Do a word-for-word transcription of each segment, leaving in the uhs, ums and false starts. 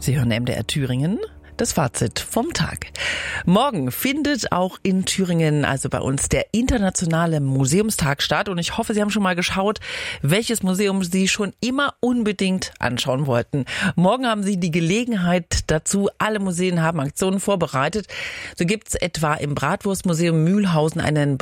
Sie hören M D R Thüringen. Das Fazit vom Tag. Morgen findet auch in Thüringen, also bei uns, der internationale Museumstag statt. Und ich hoffe, Sie haben schon mal geschaut, welches Museum Sie schon immer unbedingt anschauen wollten. Morgen haben Sie die Gelegenheit dazu. Alle Museen haben Aktionen vorbereitet. So gibt's etwa im Bratwurstmuseum Mühlhausen einen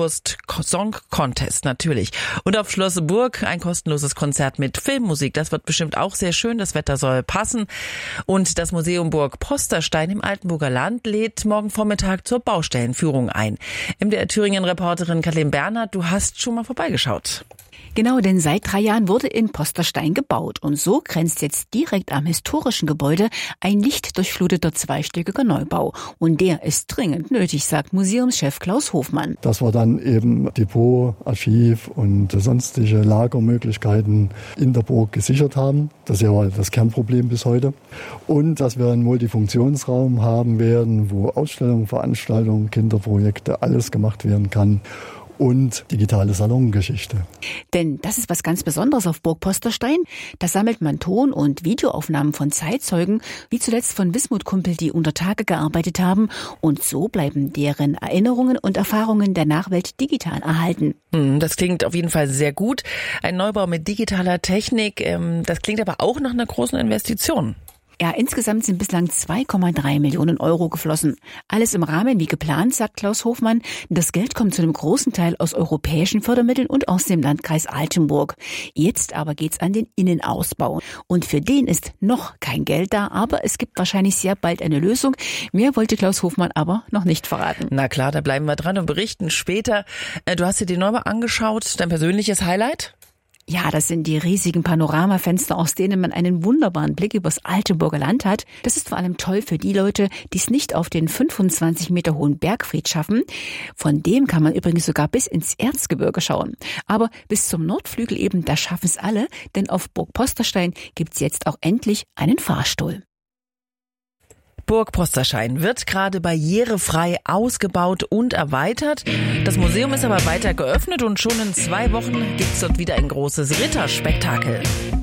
Bratwurst-Song-Contest natürlich. Und auf Schloss Burg ein kostenloses Konzert mit Filmmusik. Das wird bestimmt auch sehr schön. Das Wetter soll passen. Und das Museum Burg Posterstein im Altenburger Land lädt morgen Vormittag zur Baustellenführung ein. M D R Thüringen-Reporterin Kathleen Bernhard, du hast schon mal vorbeigeschaut. Genau, denn seit drei Jahren wurde in Posterstein gebaut und so grenzt jetzt direkt am historischen Gebäude ein lichtdurchfluteter zweistöckiger Neubau. Und der ist dringend nötig, sagt Museumschef Klaus Hofmann. Dass wir dann eben Depot, Archiv und sonstige Lagermöglichkeiten in der Burg gesichert haben. Das ist ja das Kernproblem bis heute. Und dass wir einen Multifunktionsraum haben werden, wo Ausstellungen, Veranstaltungen, Kinderprojekte, alles gemacht werden kann. Und digitale Salongeschichte. Denn das ist was ganz Besonderes auf Burg Posterstein. Da sammelt man Ton- und Videoaufnahmen von Zeitzeugen, wie zuletzt von Wismut Kumpel, die unter Tage gearbeitet haben. Und so bleiben deren Erinnerungen und Erfahrungen der Nachwelt digital erhalten. Das klingt auf jeden Fall sehr gut. Ein Neubau mit digitaler Technik, das klingt aber auch nach einer großen Investition. Ja, insgesamt sind bislang zwei Komma drei Millionen Euro geflossen. Alles im Rahmen wie geplant, sagt Klaus Hofmann. Das Geld kommt zu einem großen Teil aus europäischen Fördermitteln und aus dem Landkreis Altenburg. Jetzt aber geht's an den Innenausbau. Und für den ist noch kein Geld da, aber es gibt wahrscheinlich sehr bald eine Lösung. Mehr wollte Klaus Hofmann aber noch nicht verraten. Na klar, da bleiben wir dran und berichten später. Du hast dir den Neubau angeschaut, dein persönliches Highlight? Ja, das sind die riesigen Panoramafenster, aus denen man einen wunderbaren Blick übers Altenburger Land hat. Das ist vor allem toll für die Leute, die es nicht auf den fünfundzwanzig Meter hohen Bergfried schaffen. Von dem kann man übrigens sogar bis ins Erzgebirge schauen. Aber bis zum Nordflügel eben, da schaffen es alle, denn auf Burg Posterstein gibt's jetzt auch endlich einen Fahrstuhl. Burg Posterstein wird gerade barrierefrei ausgebaut und erweitert. Das Museum ist aber weiter geöffnet und schon in zwei Wochen gibt's dort wieder ein großes Ritterspektakel.